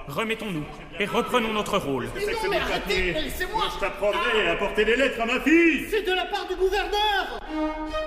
remettons-nous et reprenons notre rôle. Mais non, mais arrêtez, laissez-moi. Je t'apprendrai à apporter les lettres à ma fille. C'est de la part du gouverneur.